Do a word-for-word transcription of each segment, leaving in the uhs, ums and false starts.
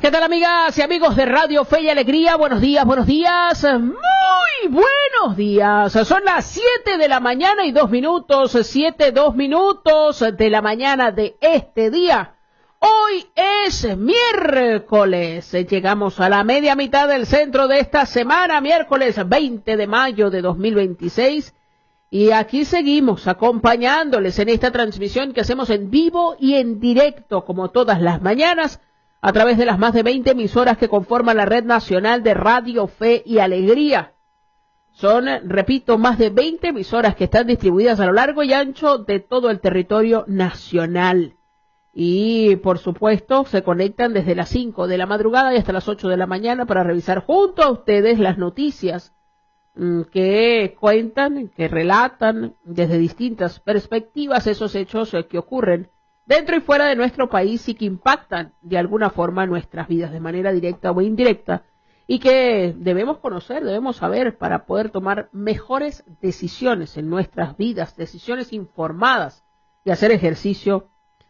¿Qué tal, amigas y amigos de Radio Fe y Alegría? Buenos días, buenos días, muy buenos días. Son las siete de la mañana y dos minutos, siete, dos minutos de la mañana de este día. Hoy es miércoles, llegamos a la media mitad del centro de esta semana, miércoles veinte de mayo de dos mil veintiséis. Y aquí seguimos acompañándoles en esta transmisión que hacemos en vivo y en directo, como todas las mañanas, a través de las más de veinte emisoras que conforman la Red Nacional de Radio Fe y Alegría. Son, repito, más de veinte emisoras que están distribuidas a lo largo y ancho de todo el territorio nacional. Y, por supuesto, se conectan desde las cinco de la madrugada y hasta las ocho de la mañana para revisar junto a ustedes las noticias mmm, que cuentan, que relatan desde distintas perspectivas esos hechos eh, que ocurren dentro y fuera de nuestro país y que impactan de alguna forma nuestras vidas de manera directa o indirecta y que debemos conocer, debemos saber para poder tomar mejores decisiones en nuestras vidas, decisiones informadas y hacer ejercicio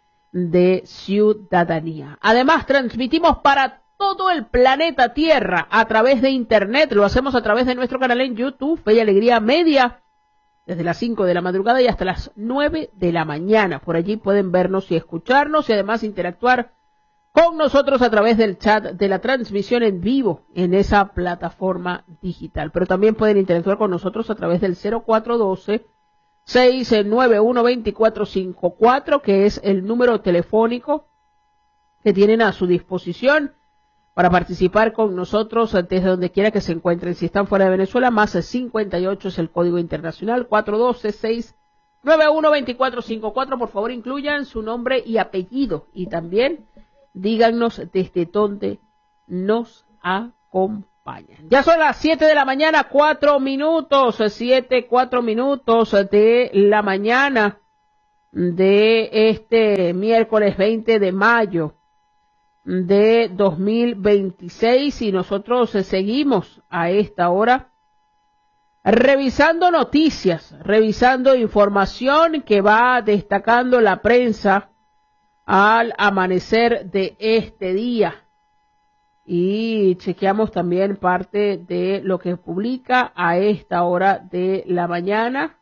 de ciudadanía. Además, transmitimos para todo el planeta Tierra a través de Internet, lo hacemos a través de nuestro canal en YouTube, Fe y Alegría Media, desde las cinco de la madrugada y hasta las nueve de la mañana. Por allí pueden vernos y escucharnos y además interactuar con nosotros a través del chat de la transmisión en vivo en esa plataforma digital. Pero también pueden interactuar con nosotros a través del cero cuatro uno dos, seis nueve uno, dos cuatro cinco cuatro, que es el número telefónico que tienen a su disposición para participar con nosotros desde donde quiera que se encuentren. Si están fuera de Venezuela, más cincuenta y ocho es el código internacional, cuatro uno dos, seis nueve uno, dos cuatro cinco cuatro. Por favor, incluyan su nombre y apellido y también díganos desde dónde nos acompañan. Ya son las siete de la mañana, cuatro minutos, siete, cuatro minutos de la mañana de este miércoles veinte de mayo de dos mil veintiséis y nosotros seguimos a esta hora revisando noticias, revisando información que va destacando la prensa al amanecer de este día y chequeamos también parte de lo que publica a esta hora de la mañana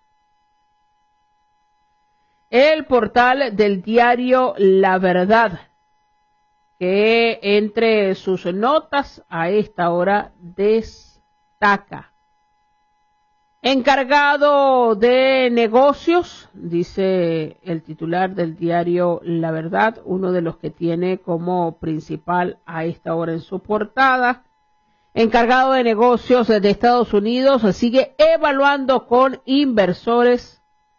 el portal del diario La Verdad, que entre sus notas a esta hora destaca. Encargado de negocios, dice el titular del diario La Verdad, uno de los que tiene como principal a esta hora en su portada. Encargado de negocios de Estados Unidos sigue evaluando con inversores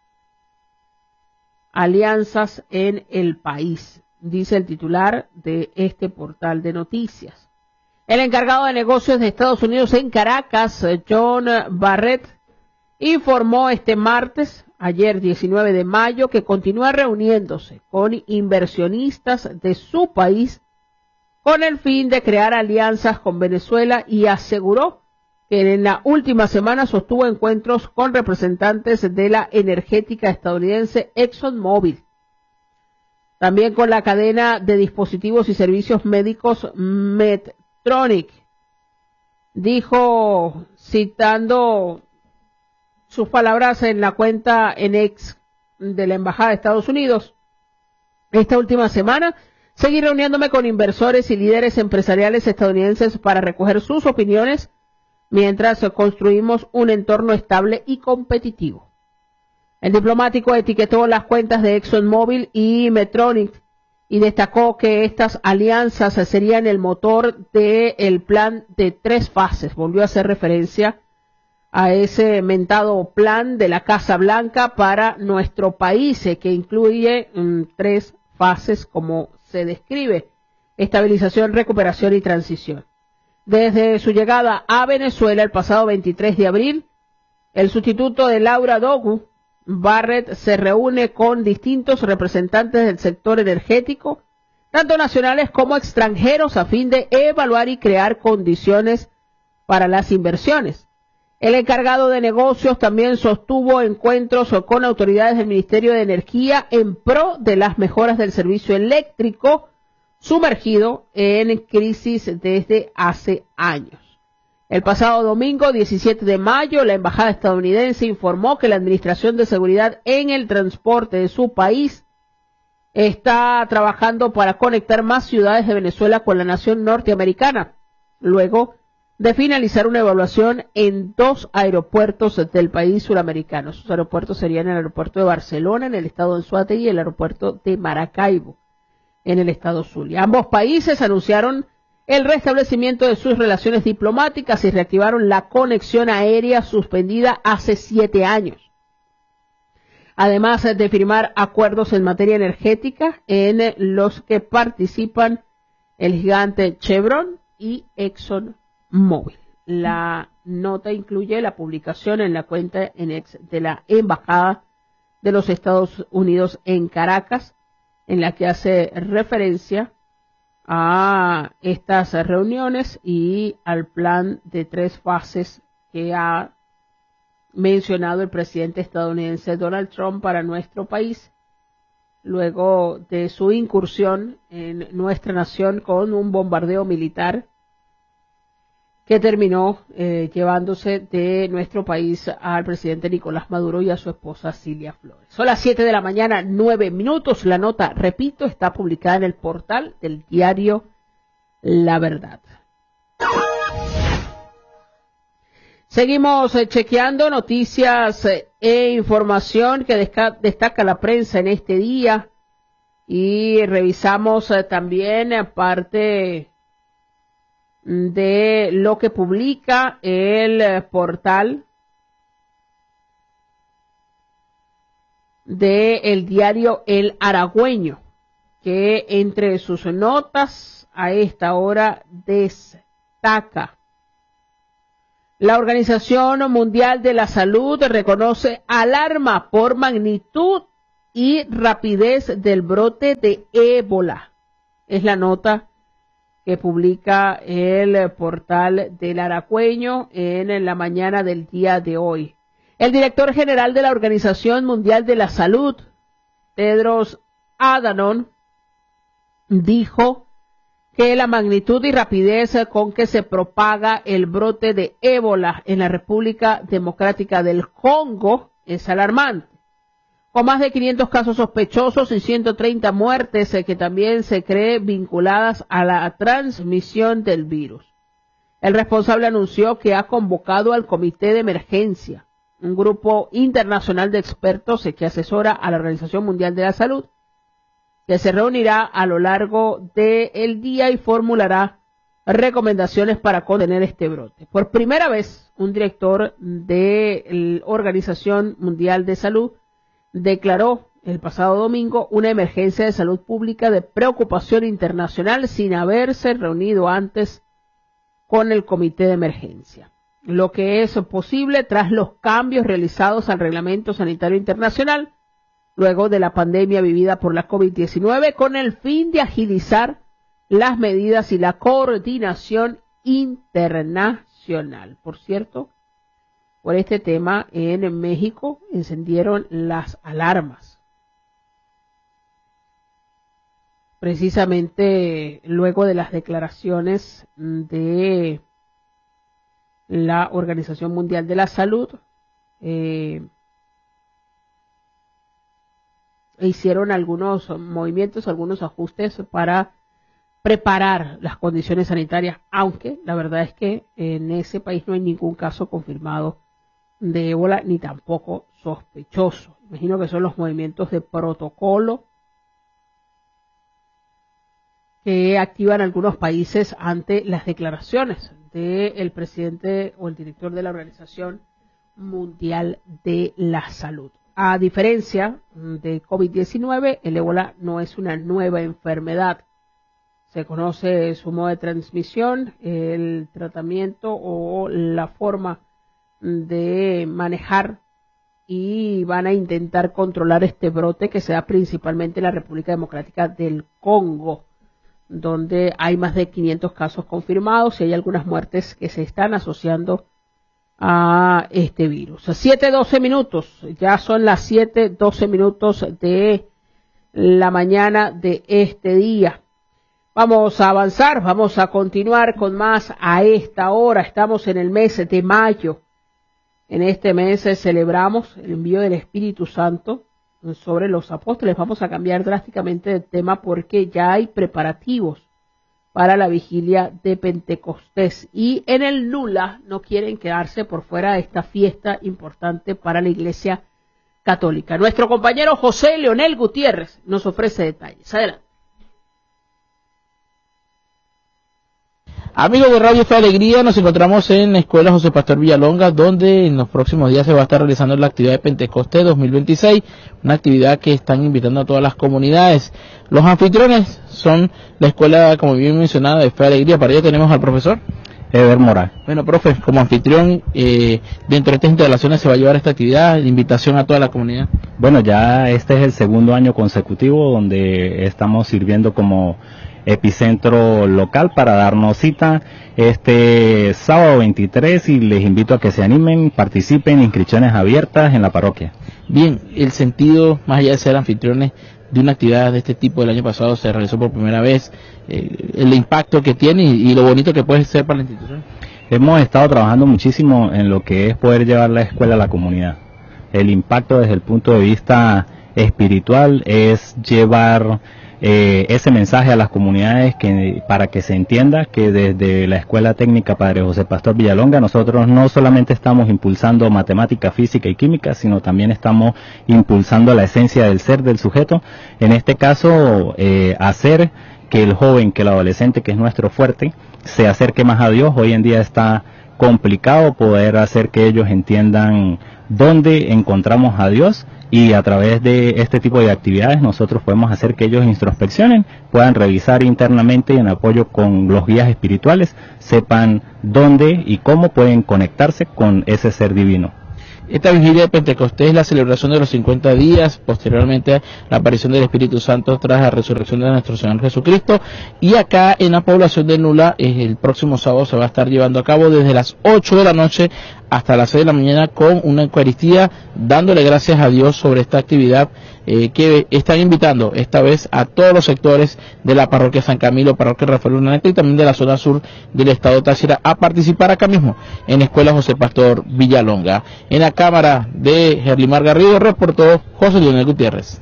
alianzas en el país, dice el titular de este portal de noticias. El encargado de negocios de Estados Unidos en Caracas, John Barrett, informó este martes, ayer diecinueve de mayo, que continúa reuniéndose con inversionistas de su país con el fin de crear alianzas con Venezuela y aseguró que en la última semana sostuvo encuentros con representantes de la energética estadounidense ExxonMobil. También con la cadena de dispositivos y servicios médicos Medtronic. Dijo, citando sus palabras en la cuenta en X de la Embajada de Estados Unidos, esta última semana seguí reuniéndome con inversores y líderes empresariales estadounidenses para recoger sus opiniones mientras construimos un entorno estable y competitivo. El diplomático etiquetó las cuentas de ExxonMobil y Medtronic y destacó que estas alianzas serían el motor del plan de tres fases. Volvió a hacer referencia a ese mentado plan de la Casa Blanca para nuestro país, que incluye um, tres fases como se describe: estabilización, recuperación y transición. Desde su llegada a Venezuela el pasado veintitrés de abril, el sustituto de Laura Dogu, Barrett, se reúne con distintos representantes del sector energético, tanto nacionales como extranjeros, a fin de evaluar y crear condiciones para las inversiones. El encargado de negocios también sostuvo encuentros con autoridades del Ministerio de Energía en pro de las mejoras del servicio eléctrico, sumergido en crisis desde hace años. El pasado domingo, diecisiete de mayo, la embajada estadounidense informó que la Administración de Seguridad en el Transporte de su país está trabajando para conectar más ciudades de Venezuela con la nación norteamericana, luego de finalizar una evaluación en dos aeropuertos del país suramericano. Sus aeropuertos serían el aeropuerto de Barcelona, en el estado de Anzoátegui, y el aeropuerto de Maracaibo, en el estado Zulia. Ambos países anunciaron el restablecimiento de sus relaciones diplomáticas y reactivaron la conexión aérea suspendida hace siete años. Además de firmar acuerdos en materia energética en los que participan el gigante Chevron y ExxonMobil. La nota incluye la publicación en la cuenta en ex de la Embajada de los Estados Unidos en Caracas, en la que hace referencia a estas reuniones y al plan de tres fases que ha mencionado el presidente estadounidense Donald Trump para nuestro país, luego de su incursión en nuestra nación con un bombardeo militar que terminó eh, llevándose de nuestro país al presidente Nicolás Maduro y a su esposa Cilia Flores. Son las siete de la mañana, nueve minutos. La nota, repito, está publicada en el portal del diario La Verdad. Seguimos eh, chequeando noticias eh, e información que desca- destaca la prensa en este día y revisamos eh, también eh, parte de lo que publica el eh, portal de el diario El Aragüeño, que entre sus notas a esta hora destaca: la Organización Mundial de la Salud reconoce alarma por magnitud y rapidez del brote de ébola. Es la nota que publica el portal del Aragüeño en la mañana del día de hoy. El director general de la Organización Mundial de la Salud, Tedros Adhanom, dijo que la magnitud y rapidez con que se propaga el brote de ébola en la República Democrática del Congo es alarmante, con más de quinientos casos sospechosos y ciento treinta muertes eh, que también se cree vinculadas a la transmisión del virus. El responsable anunció que ha convocado al Comité de Emergencia, un grupo internacional de expertos eh, que asesora a la Organización Mundial de la Salud, que se reunirá a lo largo del día y formulará recomendaciones para contener este brote. Por primera vez, un director de la Organización Mundial de Salud declaró el pasado domingo una emergencia de salud pública de preocupación internacional sin haberse reunido antes con el comité de emergencia, lo que es posible tras los cambios realizados al Reglamento Sanitario Internacional luego de la pandemia vivida por la COVID diecinueve, con el fin de agilizar las medidas y la coordinación internacional. Por cierto, por este tema en México encendieron las alarmas, precisamente luego de las declaraciones de la Organización Mundial de la Salud. Eh, hicieron algunos movimientos, algunos ajustes para preparar las condiciones sanitarias, aunque la verdad es que en ese país no hay ningún caso confirmado de ébola ni tampoco sospechoso. Imagino que son los movimientos de protocolo que activan algunos países ante las declaraciones del presidente o el director de la Organización Mundial de la Salud. A diferencia de COVID diecinueve, el ébola no es una nueva enfermedad. Se conoce su modo de transmisión, el tratamiento o la forma de manejar, y van a intentar controlar este brote que se da principalmente en la República Democrática del Congo, donde hay más de quinientos casos confirmados y hay algunas muertes que se están asociando a este virus. siete doce minutos, ya son las siete doce minutos de la mañana de este día. Vamos a avanzar, vamos a continuar con más a esta hora. Estamos en el mes de mayo. En este mes celebramos el envío del Espíritu Santo sobre los apóstoles. Vamos a cambiar drásticamente de tema porque ya hay preparativos para la vigilia de Pentecostés. Y en el Nula no quieren quedarse por fuera de esta fiesta importante para la Iglesia Católica. Nuestro compañero José Leonel Gutiérrez nos ofrece detalles. Adelante. Amigos de Radio Fe Alegría, nos encontramos en la Escuela José Pastor Villalonga, donde en los próximos días se va a estar realizando la actividad de Pentecostés dos mil veintiséis, una actividad que están invitando a todas las comunidades. Los anfitriones son la escuela, como bien mencionada, de Fe Alegría. Para ello tenemos al profesor Ever Moral. Bueno, profe, como anfitrión, eh, dentro de estas instalaciones se va a llevar esta actividad, de invitación a toda la comunidad. Bueno, ya este es el segundo año consecutivo donde estamos sirviendo como epicentro local para darnos cita este sábado veintitrés y les invito a que se animen, participen, inscripciones abiertas en la parroquia. Bien, el sentido, más allá de ser anfitriones de una actividad de este tipo, el año pasado se realizó por primera vez, eh, el impacto que tiene y, y lo bonito que puede ser para la institución. Hemos estado trabajando muchísimo en lo que es poder llevar la escuela a la comunidad. El impacto desde el punto de vista espiritual es llevar Eh, ese mensaje a las comunidades que, para que se entienda que desde la Escuela Técnica Padre José Pastor Villalonga nosotros no solamente estamos impulsando matemática, física y química, sino también estamos impulsando la esencia del ser del sujeto, en este caso eh, hacer que el joven, que el adolescente, que es nuestro fuerte, se acerque más a Dios. Hoy en día está complicado poder hacer que ellos entiendan dónde encontramos a Dios, y a través de este tipo de actividades nosotros podemos hacer que ellos introspeccionen, puedan revisar internamente y en apoyo con los guías espirituales, sepan dónde y cómo pueden conectarse con ese ser divino. Esta vigilia de Pentecostés es la celebración de los cincuenta días, posteriormente la aparición del Espíritu Santo tras la resurrección de nuestro Señor Jesucristo, y acá en la población de Nula el próximo sábado se va a estar llevando a cabo desde las ocho de la noche hasta las seis de la mañana con una Eucaristía, dándole gracias a Dios sobre esta actividad eh, que están invitando esta vez a todos los sectores de la parroquia San Camilo, parroquia Rafael Urdaneta y también de la zona sur del estado de Táchira a participar acá mismo en la Escuela José Pastor Villalonga. En la cámara de Gerlimar Garrido reportó José Leonel Gutiérrez.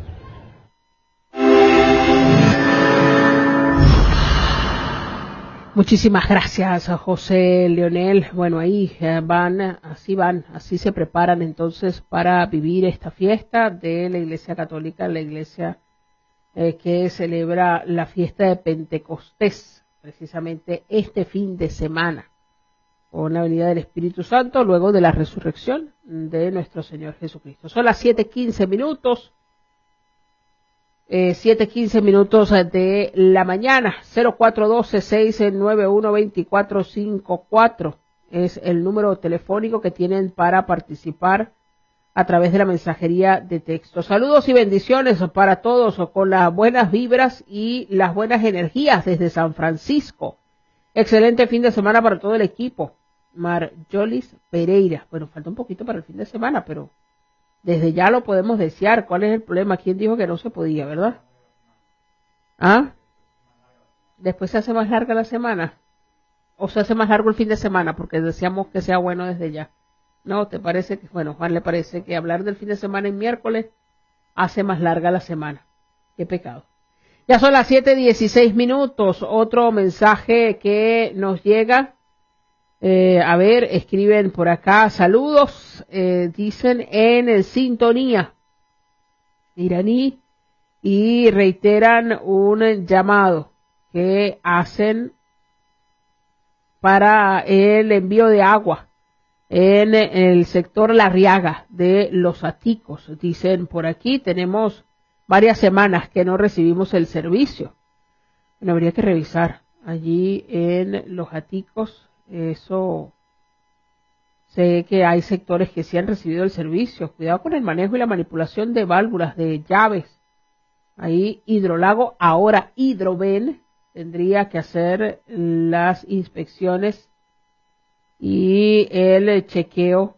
Muchísimas gracias a José Leonel. Bueno, ahí eh, van, así van, así se preparan entonces para vivir esta fiesta de la Iglesia Católica, la Iglesia eh, que celebra la fiesta de Pentecostés, precisamente este fin de semana, con la venida del Espíritu Santo, luego de la resurrección de nuestro Señor Jesucristo. Son las siete quince minutos. Eh, siete quince minutos de la mañana. Cero cuatro uno dos, seis nueve uno, dos cuatro cinco cuatro es el número telefónico que tienen para participar a través de la mensajería de texto. Saludos y bendiciones para todos con las buenas vibras y las buenas energías desde San Francisco. Excelente fin de semana para todo el equipo. Marjolis Pereira. Bueno, falta un poquito para el fin de semana, pero desde ya lo podemos desear. ¿Cuál es el problema? ¿Quién dijo que no se podía, verdad? ¿Ah? Después se hace más larga la semana. O se hace más largo el fin de semana, porque deseamos que sea bueno desde ya. ¿No? ¿Te parece que, bueno, Juan le parece que hablar del fin de semana en miércoles hace más larga la semana? Qué pecado. Ya son las siete dieciséis minutos. Otro mensaje que nos llega. Eh, a ver, escriben por acá, saludos, eh, dicen en sintonía iraní y reiteran un llamado que hacen para el envío de agua en el sector Larriaga de Los Aticos. Dicen por aquí, tenemos varias semanas que no recibimos el servicio. Bueno, habría que revisar allí en Los Aticos. Eso, sé que hay sectores que sí han recibido el servicio. Cuidado con el manejo y la manipulación de válvulas, de llaves. Ahí Hidrolago, ahora Hidroven, tendría que hacer las inspecciones y el chequeo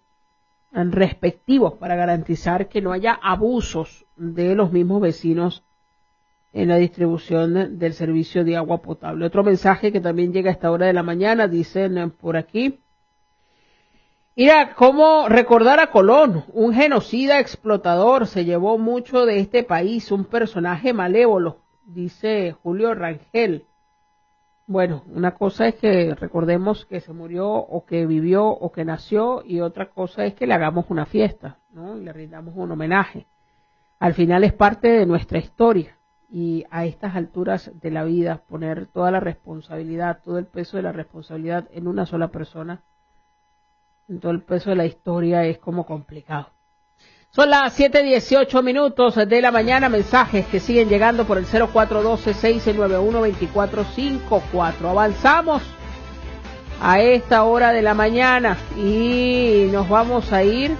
respectivo para garantizar que no haya abusos de los mismos vecinos en la distribución del servicio de agua potable. Otro mensaje que también llega a esta hora de la mañana, dicen por aquí. Mira, cómo recordar a Colón, un genocida explotador, se llevó mucho de este país, un personaje malévolo, dice Julio Rangel. Bueno, una cosa es que recordemos que se murió o que vivió o que nació, y otra cosa es que le hagamos una fiesta, ¿no? Y le rindamos un homenaje. Al final es parte de nuestra historia. Y a estas alturas de la vida, poner toda la responsabilidad, todo el peso de la responsabilidad en una sola persona, en todo el peso de la historia, es como complicado. Son las siete dieciocho minutos de la mañana, mensajes que siguen llegando por el cero cuatro uno dos, seis nueve uno, dos cuatro cinco cuatro. Avanzamos a esta hora de la mañana y nos vamos a ir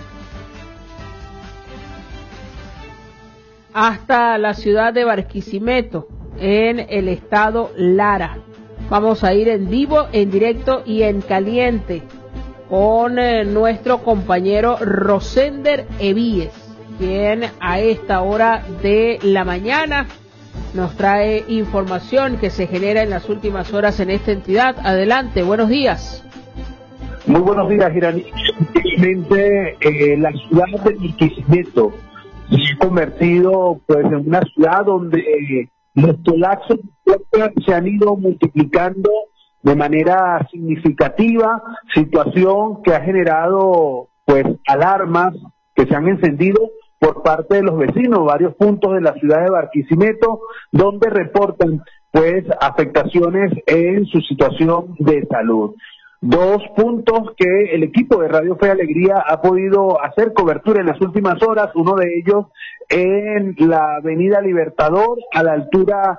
hasta la ciudad de Barquisimeto, en el estado Lara. Vamos a ir en vivo, en directo y en caliente con eh, nuestro compañero Rosender Evíes, quien a esta hora de la mañana nos trae información que se genera en las últimas horas en esta entidad. Adelante, buenos días. Muy buenos días, Irani. Efectivamente, eh, la ciudad de Barquisimeto se ha convertido pues en una ciudad donde eh, los colapsos se han ido multiplicando de manera significativa, situación que ha generado pues alarmas que se han encendido por parte de los vecinos, varios puntos de la ciudad de Barquisimeto, donde reportan pues afectaciones en su situación de salud. Dos puntos que el equipo de Radio Fe y Alegría ha podido hacer cobertura en las últimas horas, uno de ellos en la avenida Libertador, a la altura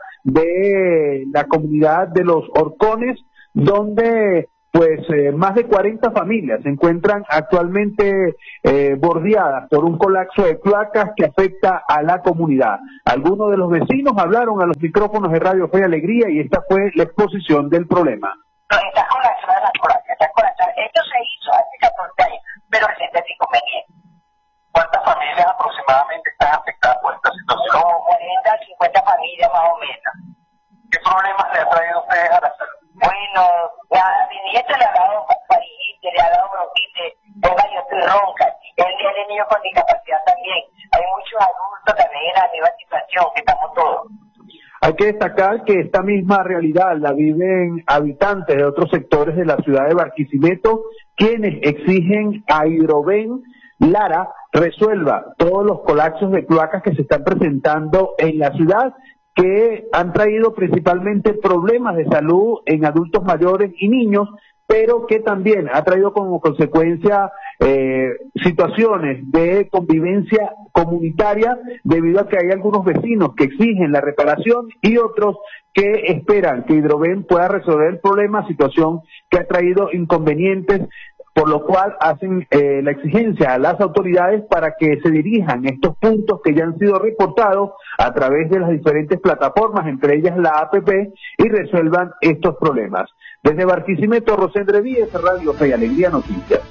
de la comunidad de los Horcones, donde pues eh, más de cuarenta familias se encuentran actualmente eh, bordeadas por un colapso de cloacas que afecta a la comunidad. Algunos de los vecinos hablaron a los micrófonos de Radio Fe y Alegría y esta fue la exposición del problema. Está colapsada la cloaca, está colapsada. Esto se hizo hace catorce años, pero presenta ese inconveniente. ¿Cuántas familias aproximadamente están afectadas por esta situación? Como cuarenta, cincuenta familias más o menos. ¿Qué problemas le ha traído a ustedes a la salud? Bueno, la, mi nieta le ha dado faringite, le ha dado bronquitis, venga, yo estoy ronca. Él tiene niños con discapacidad también. Hay muchos adultos también en la misma situación, que estamos todos. Hay que destacar que esta misma realidad la viven habitantes de otros sectores de la ciudad de Barquisimeto, quienes exigen a Hidroven Lara resuelva todos los colapsos de cloacas que se están presentando en la ciudad, que han traído principalmente problemas de salud en adultos mayores y niños, pero que también ha traído como consecuencia eh, situaciones de convivencia comunitaria, debido a que hay algunos vecinos que exigen la reparación y otros que esperan que Hidroven pueda resolver el problema, situación que ha traído inconvenientes, por lo cual hacen eh, la exigencia a las autoridades para que se dirijan estos puntos que ya han sido reportados a través de las diferentes plataformas, entre ellas la A P P, y resuelvan estos problemas. Desde Barquisimeto, Rosendre Díez, Radio Fe y Alegría Noticias.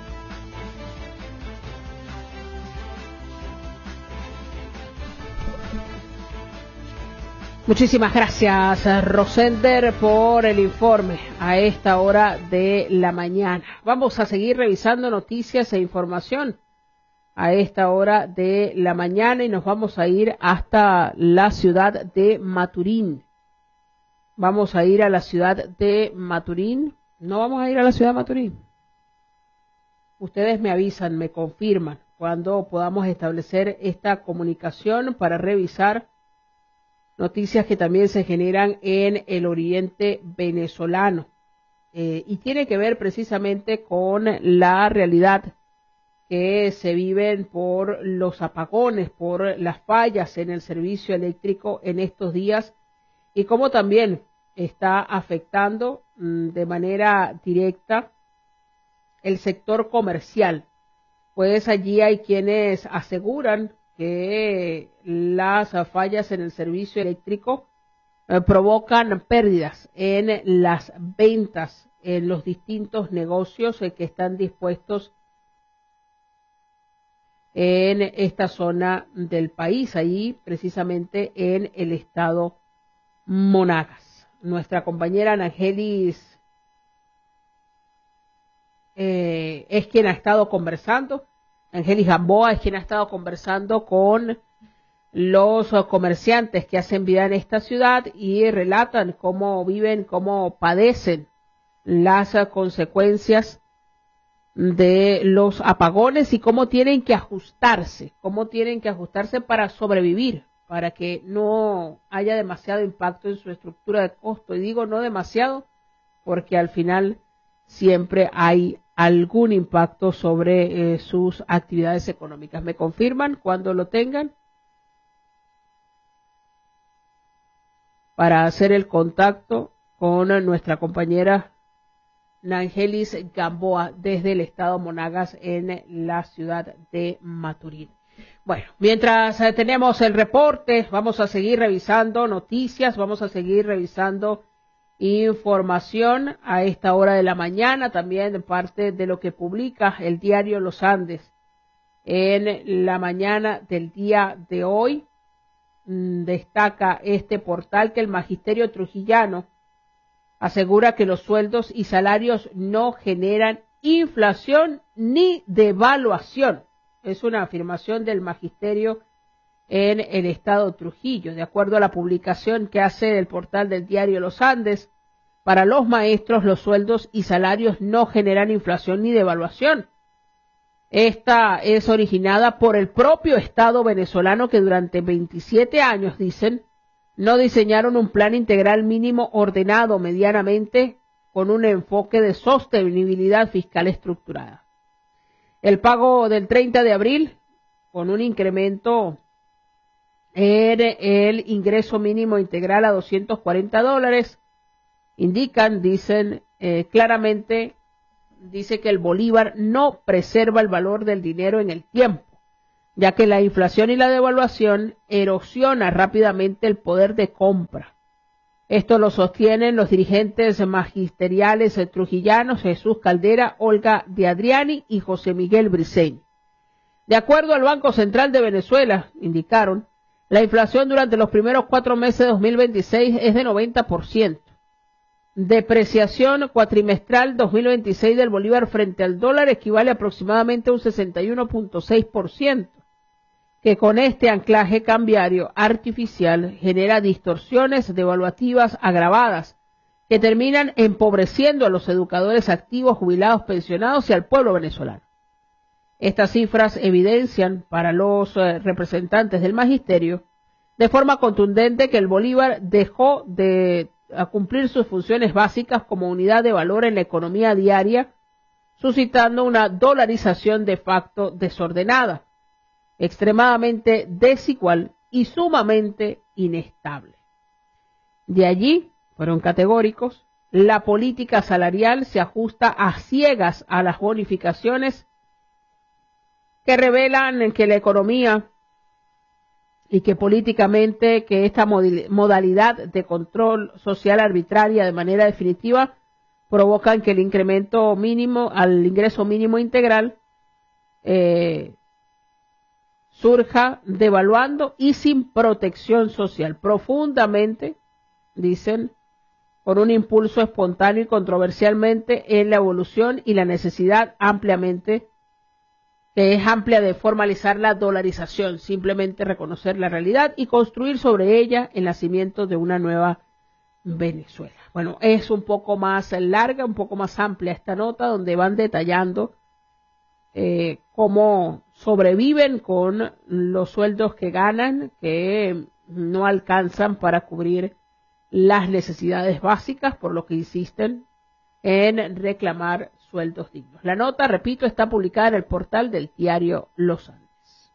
Muchísimas gracias, Rosender, por el informe a esta hora de la mañana. Vamos a seguir revisando noticias e información a esta hora de la mañana y nos vamos a ir hasta la ciudad de Maturín. Vamos a ir a la ciudad de Maturín. ¿No vamos a ir a la ciudad de Maturín? Ustedes me avisan, me confirman cuando podamos establecer esta comunicación para revisar noticias que también se generan en el oriente venezolano, eh, y tiene que ver precisamente con la realidad que se viven por los apagones, por las fallas en el servicio eléctrico en estos días, y cómo también está afectando mmm, de manera directa el sector comercial. Pues allí hay quienes aseguran que las fallas en el servicio eléctrico eh, provocan pérdidas en las ventas en los distintos negocios eh, que están dispuestos en esta zona del país, ahí precisamente en el estado Monagas. Nuestra compañera Angelis eh, es quien ha estado conversando, Angelis Gamboa es quien ha estado conversando con los comerciantes que hacen vida en esta ciudad y relatan cómo viven, cómo padecen las consecuencias de los apagones y cómo tienen que ajustarse, cómo tienen que ajustarse para sobrevivir, para que no haya demasiado impacto en su estructura de costo. Y digo no demasiado porque al final siempre hay algún impacto sobre eh, sus actividades económicas. ¿Me confirman cuando lo tengan? Para hacer el contacto con nuestra compañera Nangelis Gamboa desde el estado Monagas en la ciudad de Maturín. Bueno, mientras eh, tenemos el reporte, vamos a seguir revisando noticias, vamos a seguir revisando información a esta hora de la mañana, también de parte de lo que publica el diario Los Andes en la mañana del día de hoy. Destaca este portal que el magisterio trujillano asegura que los sueldos y salarios no generan inflación ni devaluación. Es una afirmación del magisterio en el estado Trujillo. De acuerdo a la publicación que hace el portal del diario Los Andes, para los maestros los sueldos y salarios no generan inflación ni devaluación. Esta es originada por el propio Estado venezolano que durante veintisiete años, dicen, no diseñaron un plan integral mínimo ordenado medianamente con un enfoque de sostenibilidad fiscal estructurada. El pago del treinta de abril, con un incremento en el ingreso mínimo integral a doscientos cuarenta dólares, indican, dicen eh, claramente, dice que el bolívar no preserva el valor del dinero en el tiempo, ya que la inflación y la devaluación erosiona rápidamente el poder de compra. Esto lo sostienen los dirigentes magisteriales trujillanos Jesús Caldera, Olga de Adriani y José Miguel Briceño. De acuerdo al Banco Central de Venezuela, indicaron, la inflación durante los primeros cuatro meses de dos mil veintiséis es de noventa por ciento. Depreciación cuatrimestral dos mil veintiséis del bolívar frente al dólar equivale aproximadamente a un sesenta y uno punto seis por ciento, que con este anclaje cambiario artificial genera distorsiones devaluativas agravadas que terminan empobreciendo a los educadores activos, jubilados, pensionados y al pueblo venezolano. Estas cifras evidencian para los eh, representantes del magisterio de forma contundente que el bolívar dejó de a cumplir sus funciones básicas como unidad de valor en la economía diaria, suscitando una dolarización de facto desordenada, extremadamente desigual y sumamente inestable. De allí, fueron categóricos, la política salarial se ajusta a ciegas a las bonificaciones que revelan que la economía y que políticamente que esta modalidad de control social arbitraria de manera definitiva provocan que el incremento mínimo al ingreso mínimo integral eh, surja devaluando y sin protección social, profundamente, dicen, por un impulso espontáneo y controversialmente en la evolución y la necesidad ampliamente que es amplia de formalizar la dolarización, simplemente reconocer la realidad y construir sobre ella el nacimiento de una nueva Venezuela. Bueno, es un poco más larga, un poco más amplia esta nota donde van detallando eh, cómo sobreviven con los sueldos que ganan, que no alcanzan para cubrir las necesidades básicas, por lo que insisten en reclamar sueldos dignos. La nota, repito, está publicada en el portal del diario Los Andes.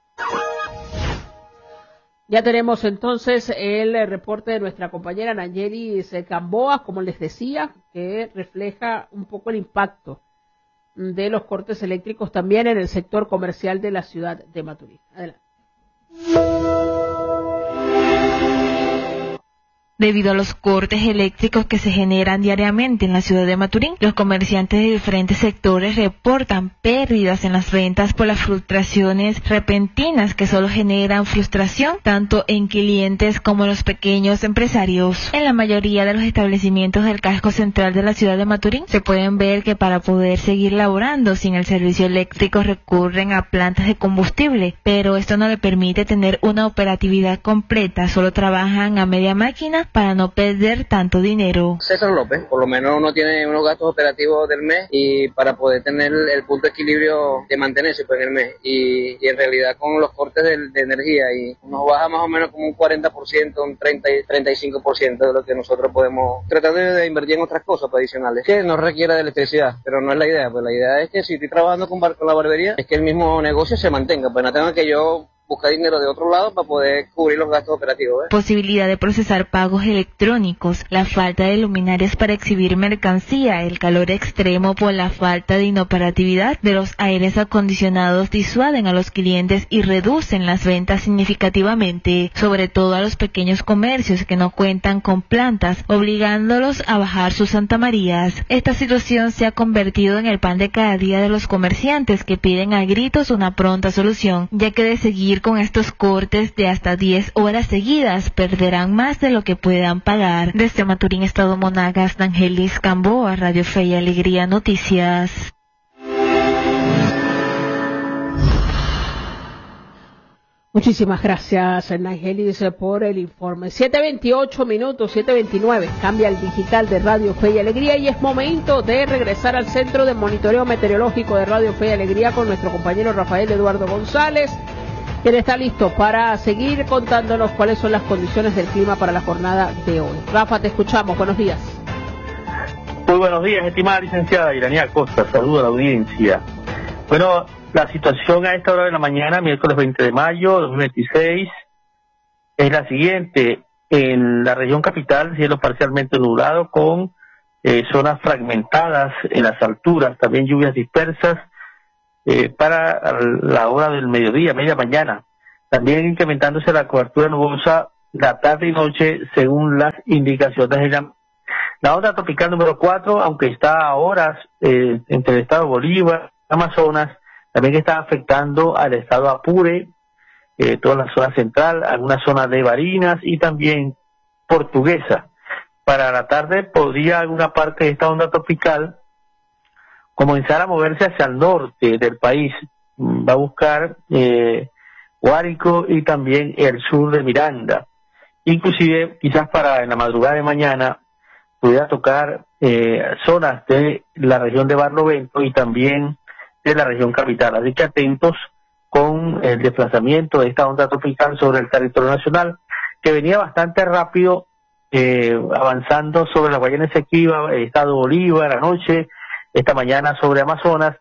Ya tenemos entonces el reporte de nuestra compañera Nangelis Gamboa, como les decía, que refleja un poco el impacto de los cortes eléctricos también en el sector comercial de la ciudad de Maturín. Adelante. Debido a los cortes eléctricos que se generan diariamente en la ciudad de Maturín, los comerciantes de diferentes sectores reportan pérdidas en las ventas por las fluctuaciones repentinas que solo generan frustración tanto en clientes como en los pequeños empresarios. En la mayoría de los establecimientos del casco central de la ciudad de Maturín se pueden ver que para poder seguir laborando sin el servicio eléctrico recurren a plantas de combustible, pero esto no le permite tener una operatividad completa, solo trabajan a media máquina para no perder tanto dinero. César López, por lo menos uno tiene unos gastos operativos del mes y para poder tener el punto de equilibrio de mantenerse pues, en el mes y, y en realidad con los cortes de, de energía y nos baja más o menos como un cuarenta por ciento, un treinta, treinta y cinco por ciento de lo que nosotros podemos tratar de, de invertir en otras cosas adicionales que no requiera de electricidad, pero no es la idea, pues la idea es que si estoy trabajando con, bar, con la barbería es que el mismo negocio se mantenga, pues no tengo que yo buscar dinero de otro lado para poder cubrir los gastos operativos. ¿eh? Posibilidad de procesar pagos electrónicos, la falta de luminarias para exhibir mercancía, el calor extremo por la falta de inoperatividad de los aires acondicionados disuaden a los clientes y reducen las ventas significativamente, sobre todo a los pequeños comercios que no cuentan con plantas, obligándolos a bajar sus Santa Marías. Esta situación se ha convertido en el pan de cada día de los comerciantes que piden a gritos una pronta solución, ya que de seguir con estos cortes de hasta diez horas seguidas perderán más de lo que puedan pagar. Desde Maturín, Estado Monagas, D'Angelis Gamboa, Radio Fe y Alegría Noticias. Muchísimas gracias, Angelis, por el informe. siete veintiocho minutos, siete veintinueve. Cambia el digital de Radio Fe y Alegría y es momento de regresar al Centro de Monitoreo Meteorológico de Radio Fe y Alegría con nuestro compañero Rafael Eduardo González, quien está listo para seguir contándonos cuáles son las condiciones del clima para la jornada de hoy. Rafa, te escuchamos. Buenos días. Muy buenos días, estimada licenciada Iranía Costa. Saludo a la audiencia. Bueno, la situación a esta hora de la mañana, miércoles veinte de mayo de dos mil veintiséis, es la siguiente. En la región capital, cielo parcialmente nublado con eh, zonas fragmentadas en las alturas, también lluvias dispersas eh, para la hora del mediodía, media mañana. También incrementándose la cobertura nubosa la tarde y noche según las indicaciones de la, la onda tropical número cuatro, aunque está a horas eh, entre el estado Bolívar, Amazonas, también está afectando al estado Apure, eh, toda la zona central, algunas zonas de Barinas y también Portuguesa. Para la tarde podría alguna parte de esta onda tropical comenzar a moverse hacia el norte del país. Va a buscar eh, Guárico y también el sur de Miranda. Inclusive, quizás para en la madrugada de mañana, pudiera tocar eh, zonas de la región de Barlovento y también de la región capital. Así que atentos con el desplazamiento de esta onda tropical sobre el territorio nacional, que venía bastante rápido, eh, avanzando sobre la Guayana Esequiba, el estado Bolívar anoche, esta mañana sobre Amazonas,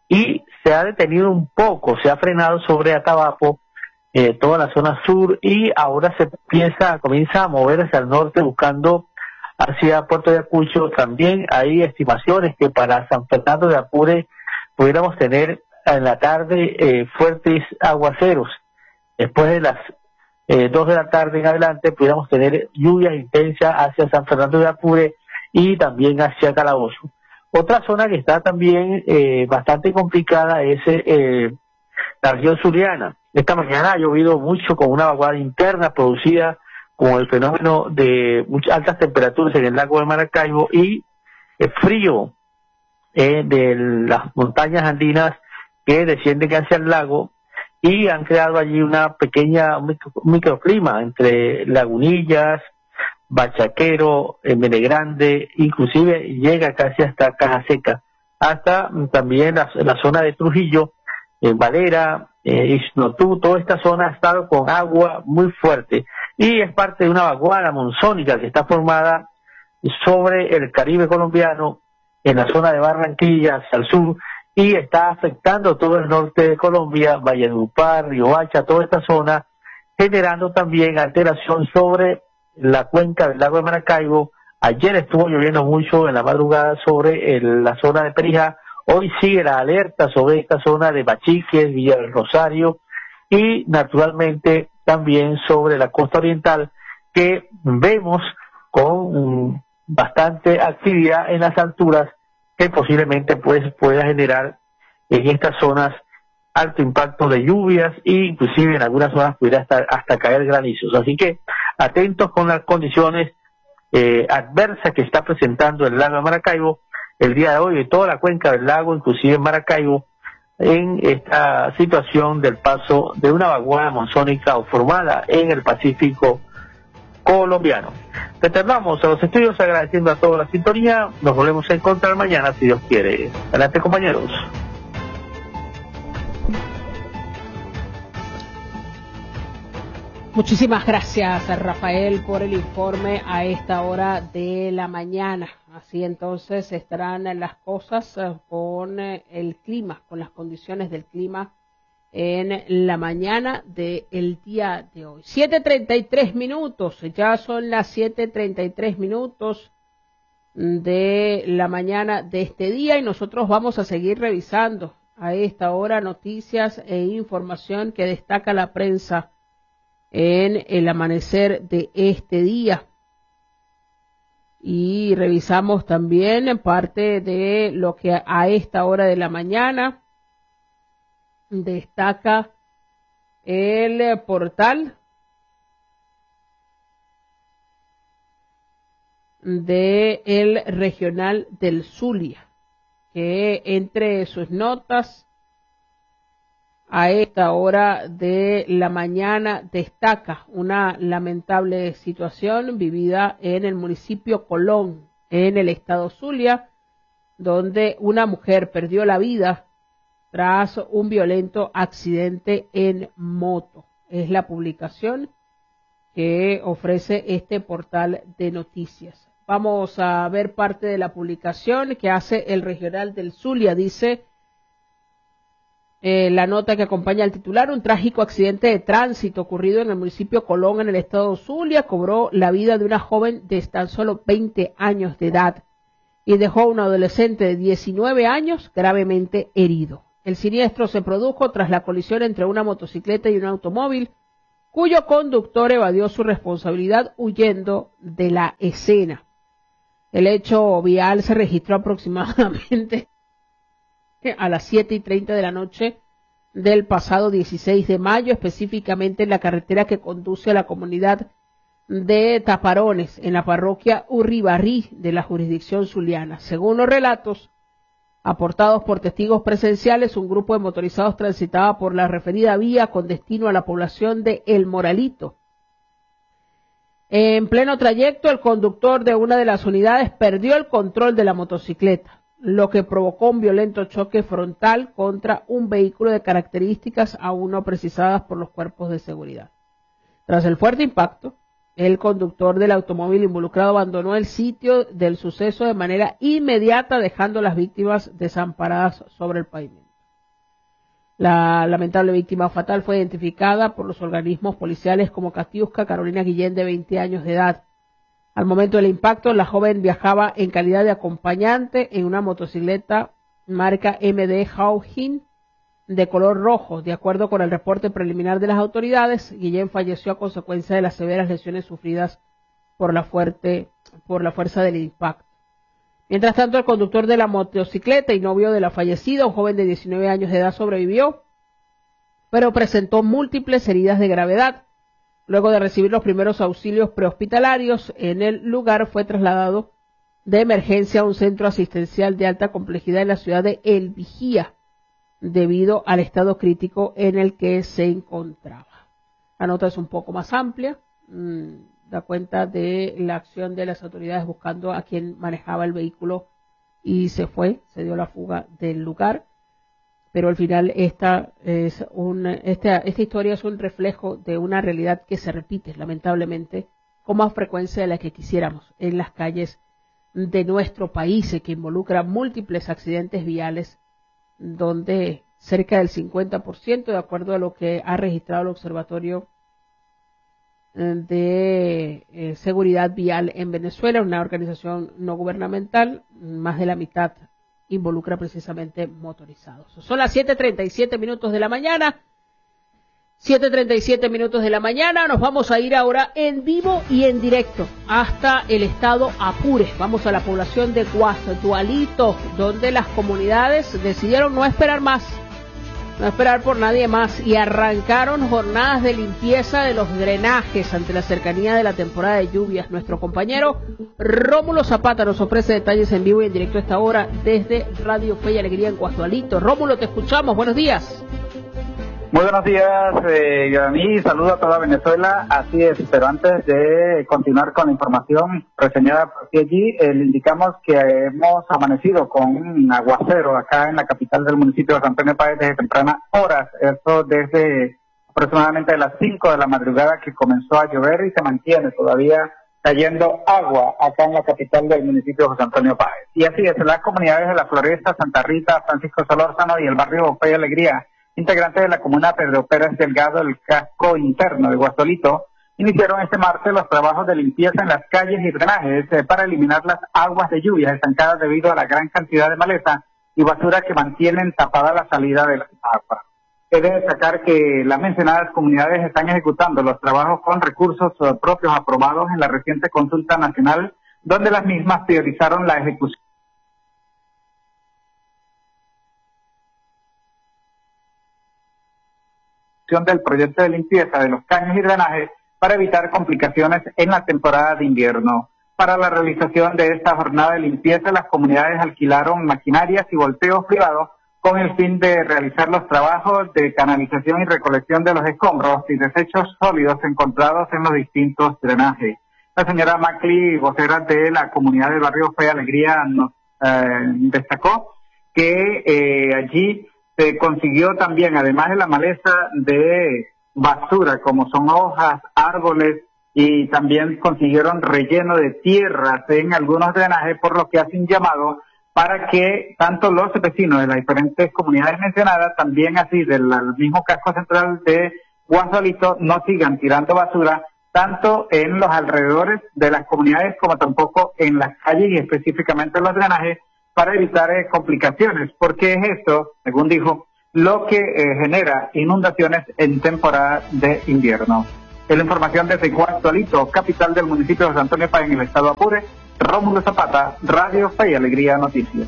y se ha detenido un poco, se ha frenado sobre Atabapo, eh, toda la zona sur, y ahora se empieza, comienza a mover hacia el norte buscando hacia Puerto de Ayacucho. También hay estimaciones que para San Fernando de Apure pudiéramos tener en la tarde eh, fuertes aguaceros. Después de las eh, dos de la tarde en adelante pudiéramos tener lluvias intensas hacia San Fernando de Apure y también hacia Calabozo. Otra zona que está también eh, bastante complicada es eh, la región zuliana. Esta mañana ha llovido mucho con una vaguada interna producida con el fenómeno de muchas altas temperaturas en el lago de Maracaibo y el frío eh, de las montañas andinas que descienden hacia el lago y han creado allí una pequeña un micro, un microclima entre Lagunillas, Bachaquero, eh, Menegrande, inclusive llega casi hasta Caja Seca, hasta también la, la zona de Trujillo, en Valera, eh, Ixnotú, toda esta zona ha estado con agua muy fuerte y es parte de una vaguada monzónica que está formada sobre el Caribe colombiano en la zona de Barranquilla hacia el sur y está afectando todo el norte de Colombia, Valledupar, Riohacha, toda esta zona, generando también alteración sobre la cuenca del lago de Maracaibo. Ayer estuvo lloviendo mucho en la madrugada sobre el, la zona de Perijá. Hoy sigue la alerta sobre esta zona de Bachiques, Villa del Rosario y naturalmente también sobre la costa oriental, que vemos con mm, bastante actividad en las alturas que posiblemente pues pueda generar en estas zonas alto impacto de lluvias e inclusive en algunas zonas pudiera hasta, hasta caer granizos. Así que atentos con las condiciones eh, adversas que está presentando el lago de Maracaibo el día de hoy, de toda la cuenca del lago, inclusive en Maracaibo, en esta situación del paso de una vaguada monzónica o formada en el Pacífico colombiano. Retornamos a los estudios agradeciendo a toda la sintonía. Nos volvemos a encontrar mañana si Dios quiere. Adelante, compañeros. Muchísimas gracias, Rafael, por el informe a esta hora de la mañana. Así entonces estarán las cosas con el clima, con las condiciones del clima en la mañana del día de hoy. siete treinta y tres minutos, ya son las siete treinta y tres minutos de la mañana de este día y nosotros vamos a seguir revisando a esta hora noticias e información que destaca la prensa en el amanecer de este día. Y revisamos también parte de lo que a esta hora de la mañana destaca el portal de el Regional del Zulia, que entre sus notas a esta hora de la mañana destaca una lamentable situación vivida en el municipio Colón, en el estado Zulia, donde una mujer perdió la vida tras un violento accidente en moto. Es la publicación que ofrece este portal de noticias. Vamos a ver parte de la publicación que hace el Regional del Zulia. Dice eh, la nota que acompaña al titular: un trágico accidente de tránsito ocurrido en el municipio Colón, en el estado Zulia, cobró la vida de una joven de tan solo veinte años de edad y dejó a un adolescente de diecinueve años gravemente herido. El siniestro se produjo tras la colisión entre una motocicleta y un automóvil, cuyo conductor evadió su responsabilidad huyendo de la escena. El hecho vial se registró aproximadamente a las siete y treinta de la noche del pasado dieciséis de mayo, específicamente en la carretera que conduce a la comunidad de Taparones, en la parroquia Urribarrí de la jurisdicción zuliana. Según los relatos aportados por testigos presenciales, un grupo de motorizados transitaba por la referida vía con destino a la población de El Moralito. En pleno trayecto, el conductor de una de las unidades perdió el control de la motocicleta, lo que provocó un violento choque frontal contra un vehículo de características aún no precisadas por los cuerpos de seguridad. Tras el fuerte impacto, el conductor del automóvil involucrado abandonó el sitio del suceso de manera inmediata, dejando a las víctimas desamparadas sobre el pavimento. La lamentable víctima fatal fue identificada por los organismos policiales como Katiuska Carolina Guillén, de veinte años de edad. Al momento del impacto, la joven viajaba en calidad de acompañante en una motocicleta marca M D Hauhin de color rojo. De acuerdo con el reporte preliminar de las autoridades, Guillén falleció a consecuencia de las severas lesiones sufridas por la fuerte, por la fuerza del impacto. Mientras tanto, el conductor de la motocicleta y novio de la fallecida, un joven de diecinueve años de edad, sobrevivió, pero presentó múltiples heridas de gravedad. Luego de recibir los primeros auxilios prehospitalarios en el lugar, fue trasladado de emergencia a un centro asistencial de alta complejidad en la ciudad de El Vigía, debido al estado crítico en el que se encontraba. La nota es un poco más amplia, mmm, da cuenta de la acción de las autoridades buscando a quien manejaba el vehículo y se fue, se dio la fuga del lugar, pero al final esta, es un, esta, esta historia es un reflejo de una realidad que se repite, lamentablemente, con más frecuencia de la que quisiéramos en las calles de nuestro país, que involucra múltiples accidentes viales, donde cerca del cincuenta por ciento, de acuerdo a lo que ha registrado el Observatorio de eh, Seguridad Vial en Venezuela, una organización no gubernamental, más de la mitad involucra precisamente motorizados. Son las siete treinta y siete minutos de la mañana. siete treinta y siete minutos de la mañana, nos vamos a ir ahora en vivo y en directo hasta el estado Apure. Vamos a la población de Guasdualito, donde las comunidades decidieron no esperar más, no esperar por nadie más y arrancaron jornadas de limpieza de los drenajes ante la cercanía de la temporada de lluvias. Nuestro compañero Rómulo Zapata nos ofrece detalles en vivo y en directo a esta hora desde Radio Fe y Alegría en Guasdualito. Rómulo, te escuchamos, buenos días. Muy buenos días, eh, Guaraní, saludo a toda Venezuela, así es, pero antes de continuar con la información reseñada por ti allí, eh, le indicamos que hemos amanecido con un aguacero acá en la capital del municipio de San Antonio Páez desde tempranas horas, esto desde aproximadamente las cinco de la madrugada que comenzó a llover y se mantiene todavía cayendo agua acá en la capital del municipio de San Antonio Páez. Y así es, las comunidades de La Floresta, Santa Rita, Francisco Solórzano y el barrio Fe y Alegría, integrantes de la comuna Pedro Pérez Delgado del casco interno de Guasdualito, iniciaron este martes los trabajos de limpieza en las calles y drenajes eh, para eliminar las aguas de lluvia estancadas debido a la gran cantidad de maleza y basura que mantienen tapada la salida de las aguas. He de destacar que las mencionadas comunidades están ejecutando los trabajos con recursos eh, propios aprobados en la reciente consulta nacional, donde las mismas priorizaron la ejecución del proyecto de limpieza de los caños y drenajes para evitar complicaciones en la temporada de invierno. Para la realización de esta jornada de limpieza, las comunidades alquilaron maquinarias y volteos privados con el fin de realizar los trabajos de canalización y recolección de los escombros y desechos sólidos encontrados en los distintos drenajes. La señora Macli, vocera de la comunidad del barrio Fe y Alegría, nos eh, destacó que eh, allí se consiguió también, además de la maleza de basura, como son hojas, árboles, y también consiguieron relleno de tierras en algunos drenajes, por lo que hacen llamado para que tanto los vecinos de las diferentes comunidades mencionadas, también así del mismo casco central de Guasdualito, no sigan tirando basura, tanto en los alrededores de las comunidades como tampoco en las calles y específicamente en los drenajes, para evitar eh, complicaciones, porque es esto, según dijo, lo que eh, genera inundaciones en temporada de invierno. Es la información desde Guasdualito, capital del municipio de San Antonio Páez, en el estado Apure. Rómulo Zapata, Radio Fe y Alegría Noticias.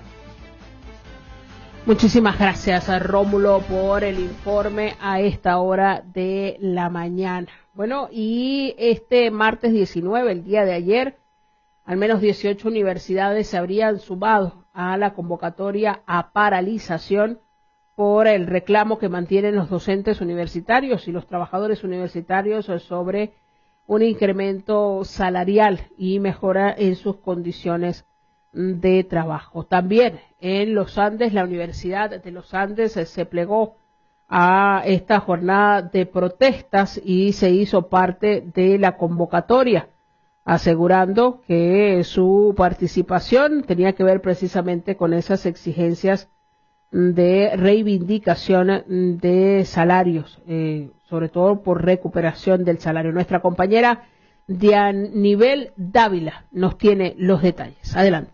Muchísimas gracias a Rómulo por el informe a esta hora de la mañana. Bueno, y este martes diecinueve, el día de ayer, al menos dieciocho universidades se habrían sumado a la convocatoria a paralización por el reclamo que mantienen los docentes universitarios y los trabajadores universitarios sobre un incremento salarial y mejora en sus condiciones de trabajo. También en los Andes, la Universidad de los Andes se plegó a esta jornada de protestas y se hizo parte de la convocatoria, asegurando que su participación tenía que ver precisamente con esas exigencias de reivindicación de salarios, eh, sobre todo por recuperación del salario. Nuestra compañera Dianibel Dávila nos tiene los detalles. Adelante.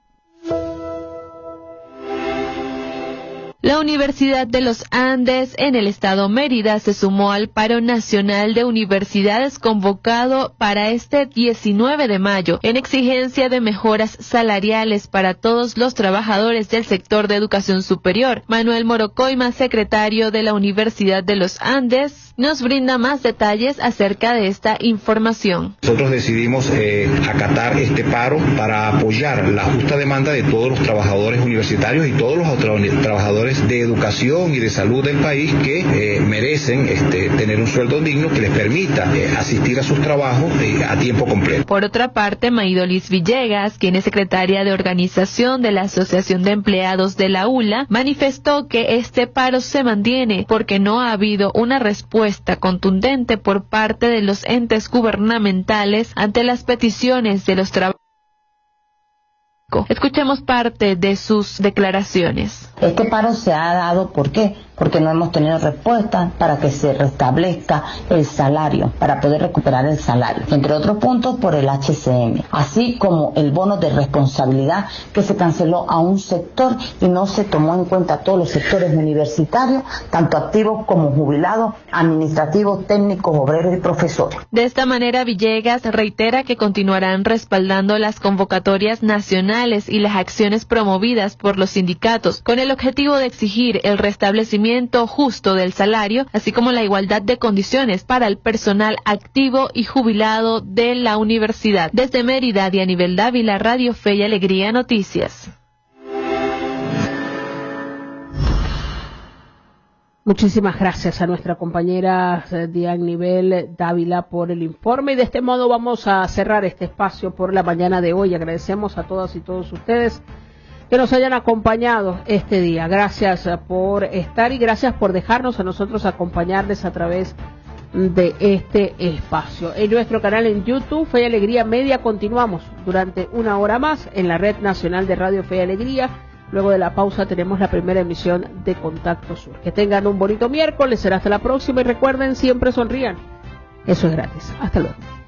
La Universidad de los Andes en el estado Mérida se sumó al paro nacional de universidades convocado para este diecinueve de mayo en exigencia de mejoras salariales para todos los trabajadores del sector de educación superior. Manuel Morocoima, secretario de la Universidad de los Andes, nos brinda más detalles acerca de esta información. Nosotros decidimos eh, acatar este paro para apoyar la justa demanda de todos los trabajadores universitarios y todos los tra- trabajadores de educación y de salud del país que eh, merecen este, tener un sueldo digno que les permita eh, asistir a sus trabajos eh, a tiempo completo. Por otra parte, Maidolis Villegas, quien es secretaria de organización de la Asociación de Empleados de la U L A, manifestó que este paro se mantiene porque no ha habido una respuesta contundente por parte de los entes gubernamentales ante las peticiones de los trabajadores. Escuchemos parte de sus declaraciones. Este paro se ha dado, ¿por qué? porque no hemos tenido respuesta para que se restablezca el salario, para poder recuperar el salario, entre otros puntos por el H C M, así como el bono de responsabilidad que se canceló a un sector y no se tomó en cuenta a todos los sectores universitarios, tanto activos como jubilados, administrativos, técnicos, obreros y profesores. De esta manera, Villegas reitera que continuarán respaldando las convocatorias nacionales y las acciones promovidas por los sindicatos con el objetivo de exigir el restablecimiento justo del salario, así como la igualdad de condiciones para el personal activo y jubilado de la universidad. Desde Mérida, Dianibel Dávila, Radio Fe y Alegría Noticias. Muchísimas gracias a nuestra compañera Dianibel Dávila por el informe, y de este modo vamos a cerrar este espacio por la mañana de hoy. Agradecemos a todas y todos ustedes que nos hayan acompañado este día. Gracias por estar y gracias por dejarnos a nosotros acompañarles a través de este espacio. En nuestro canal en YouTube, Fe y Alegría Media, continuamos durante una hora más en la Red Nacional de Radio Fe y Alegría. Luego de la pausa tenemos la primera emisión de Contacto Sur. Que tengan un bonito miércoles, será hasta la próxima y recuerden, siempre sonrían. Eso es gratis. Hasta luego.